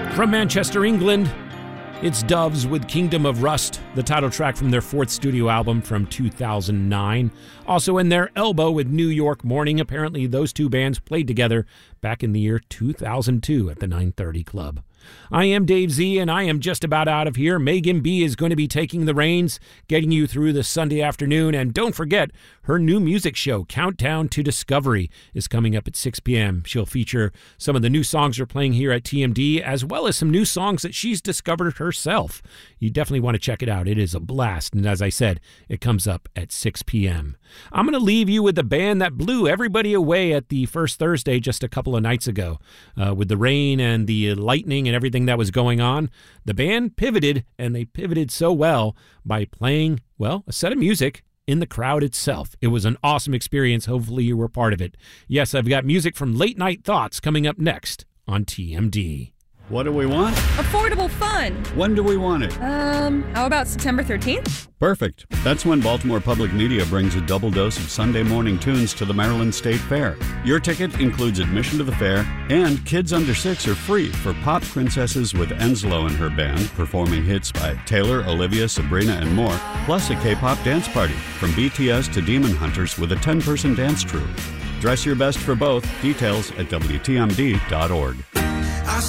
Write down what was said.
From Manchester, England, it's Doves with Kingdom of Rust, the title track from their fourth studio album from 2009. Also in there, Elbow with New York Morning. Apparently, those two bands played together back in the year 2002 at the 930 Club. I am Dave Z, and I am just about out of here. Megan B is going to be taking the reins, getting you through the Sunday afternoon. And don't forget, her new music show, Countdown to Discovery, is coming up at 6 p.m. She'll feature some of the new songs we're playing here at TMD, as well as some new songs that she's discovered herself. You definitely want to check it out. It is a blast. And as I said, it comes up at 6 p.m. I'm going to leave you with the band that blew everybody away at the first Thursday just a couple of nights ago. With the rain and the lightning and everything that was going on, the band pivoted, and they pivoted so well by playing, well, a set of music in the crowd itself. It was an awesome experience. Hopefully you were part of it. Yes, I've got music from Late Night Thoughts coming up next on TMD. What do we want? Affordable fun. When do we want it? How about September 13th? Perfect. That's when Baltimore Public Media brings a double dose of Sunday morning tunes to the Maryland State Fair. Your ticket includes admission to the fair, and kids under 6 are free for Pop Princesses with Enslow and her band, performing hits by Taylor, Olivia, Sabrina, and more, plus a K-pop dance party from BTS to Demon Hunters with a 10-person dance troupe. Dress your best for both. Details at WTMD.org.